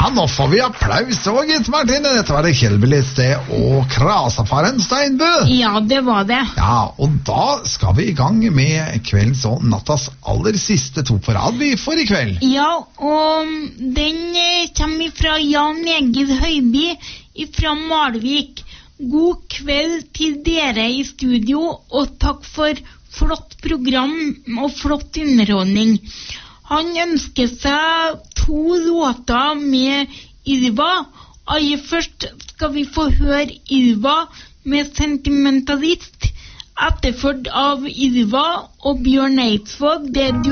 Ja, nå får vi applaus også, gitt Martine. Dette var det Hellbillies det, og Krasafaren Steinbø. Ja, det var det. Ja, og da skal vi i gang med kveldens og nattas aller siste to på rad vi får i kveld. Ja, og den kommer fra Jan Egil Høiby fra Malvik. God kveld til dere i studio, og takk for flott program og flott underholdning. Han ønsker seg 2 låter med Ylva. Aller først skal vi få høre Ylva med Sentimentalist, etterført av Ylva og Bjørn Eidsvåg, det du